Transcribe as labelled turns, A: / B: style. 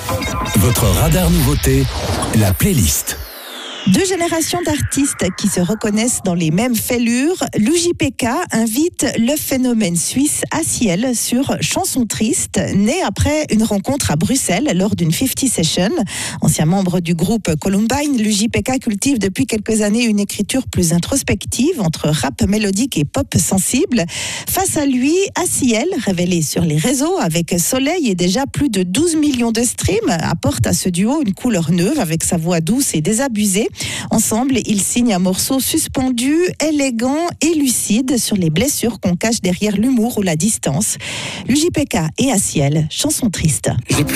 A: Votre radar nouveauté, la playlist.
B: Deux générations d'artistes qui se reconnaissent dans les mêmes fêlures. L'UJPK invite le phénomène suisse Asiel sur Chanson Triste, né après une rencontre à Bruxelles lors d'une 50 Session. Ancien membre du groupe Columbine, l'UJPK cultive depuis quelques années une écriture plus introspective entre rap mélodique et pop sensible. Face à lui, Asiel, révélé sur les réseaux avec Soleil et déjà plus de 12 millions de streams, apporte à ce duo une couleur neuve avec sa voix douce et désabusée. Ensemble, ils signent un morceau suspendu, élégant et lucide sur les blessures qu'on cache derrière l'humour ou la distance. L'UJPK et Asiel, Chanson Triste.